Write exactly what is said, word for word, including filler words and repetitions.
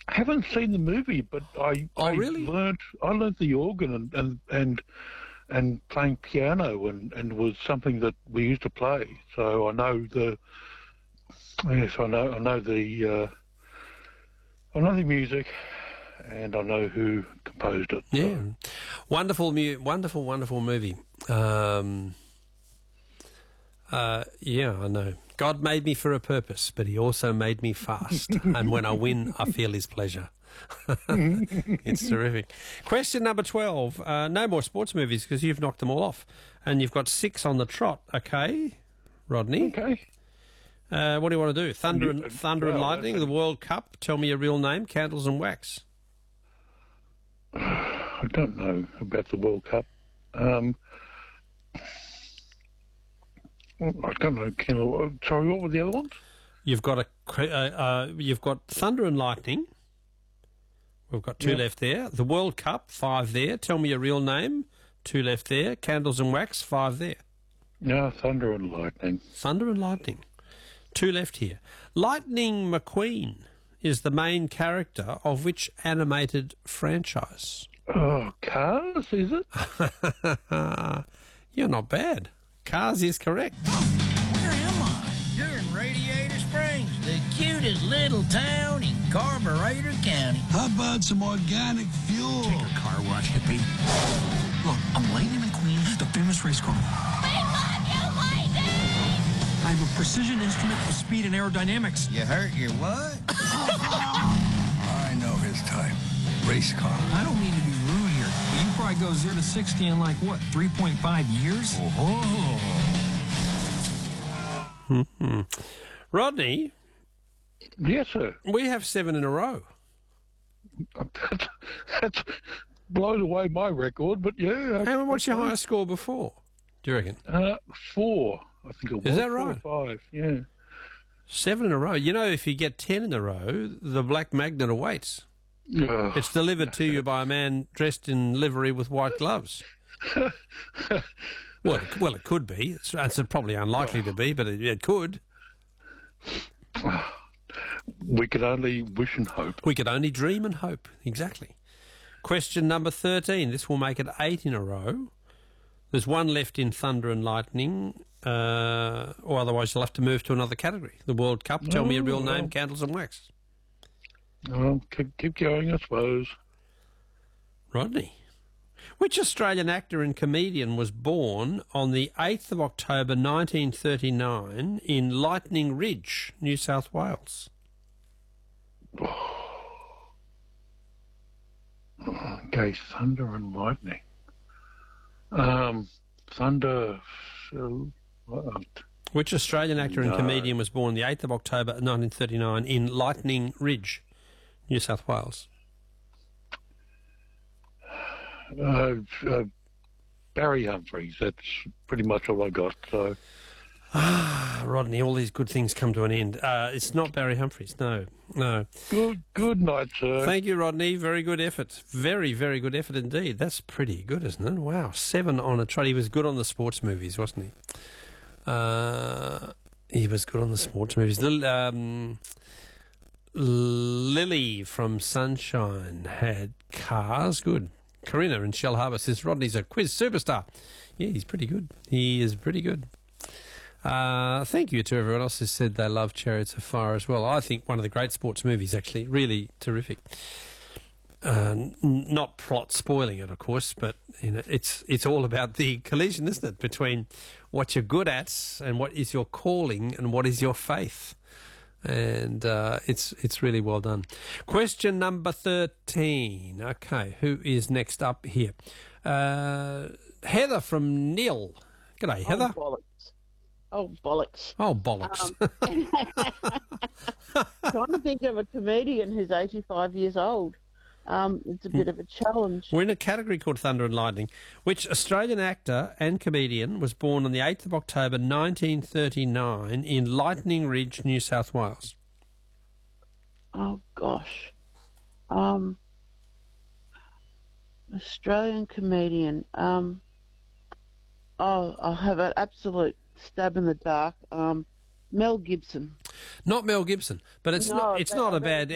I haven't seen the movie, but I, Oh, I really? learned I learned the organ and and and, and playing piano and, and was something that we used to play. So I know the yes, I know I know the uh, I know the music, and I know who composed it. So. Yeah, wonderful, mu- wonderful, wonderful movie. Um, uh, yeah, I know. God made me for a purpose, but He also made me fast. And when I win, I feel His pleasure. It's terrific. Question number twelve. Uh, no more sports movies because you've knocked them all off, and you've got six on the trot. Okay, Rodney. Okay. Uh, what do you want to do? Thunder You- and Thunder and well, Lightning, that's the a- World Cup. Tell me your real name. Candles and Wax. I don't know about the World Cup. Um, I don't know. Can I, sorry, what were the other ones? You've got a uh, uh, you've got Thunder and Lightning. We've got two Yep. left there. The World Cup, five there. Tell me your real name. Two left there. Candles and Wax, five there. No, Thunder and Lightning. Thunder and Lightning. Two left here. Lightning McQueen is the main character of which animated franchise? Oh, Cars, is it? You're not bad. Cars is correct. Where am I? You're in Radiator Springs, the cutest little town in Carburetor County. How about some organic fuel? Take a car wash, hippie. Look, I'm Lightning McQueen, the famous race car. I have a precision instrument for speed and aerodynamics. You hurt your what? I know his type. Race car. I don't mean to be rude here, but you probably go zero to sixty in like, what, three point five years? Oh. Rodney, Yes, sir. we have seven in a row. That's, that's blown away my record, but yeah. And what's your highest score before, do you reckon? Uh, four, I think it was. Is that Four or right? Five, yeah. Seven in a row. You know, if you get ten in a row, the black magnet awaits. Ugh. It's delivered to you by a man dressed in livery with white gloves. Well, it, well, it could be. It's, it's probably unlikely to be, but it, it could. We could only wish and hope. We could only dream and hope. Exactly. Question number thirteen. This will make it eight in a row. There's one left in Thunder and Lightning, uh, or otherwise you'll have to move to another category. The World Cup. Tell me your real name. Candles and Wax. Well, keep, keep going, I suppose. Rodney. Which Australian actor and comedian was born on the eighth of October nineteen thirty-nine in Lightning Ridge, New South Wales? Okay, Thunder and Lightning. Um, Thunder. So, what? Which Australian actor and No. comedian was born the eighth of October nineteen thirty-nine in Lightning Ridge, New South Wales? Uh, uh, Barry Humphries. That's pretty much all I got. So, Ah, Rodney, all these good things come to an end. Uh, it's not Barry Humphries, no, no. good, good night, sir. Thank you, Rodney. Very good effort. Very, very good effort indeed. That's pretty good, isn't it? Wow, seven on a trot. He was good on the sports movies, wasn't he? Uh, he was good on the sports movies. Lil- um, Lily from Sunshine had Cars. Good. Corinna in Shell Harbour says Rodney's a quiz superstar. Yeah, he's pretty good. He is pretty good. Uh, thank you to everyone else who said they love Chariots of Fire as well. I think one of the great sports movies, actually. Really terrific. Uh, n- not plot spoiling it, of course, but you know, it's it's all about the collision, isn't it, between what you're good at and what is your calling and what is your faith. And uh, it's it's really well done. Question number thirteen. Okay, who is next up here? Uh, Heather from Nil. G'day, Heather. Oh, bollocks. Oh, bollocks. Oh, bollocks. Trying to think of a comedian who's eighty-five years old. Um, it's a bit of a challenge. We're in a category called Thunder and Lightning. Which Australian actor and comedian was born on the eighth of October nineteen thirty-nine in Lightning Ridge, New South Wales? Oh, gosh. Um, Australian comedian. Um, oh, I'll have an absolute stab in the dark. Um, Mel Gibson. Not Mel Gibson, but it's No, not it's but- not a but- bad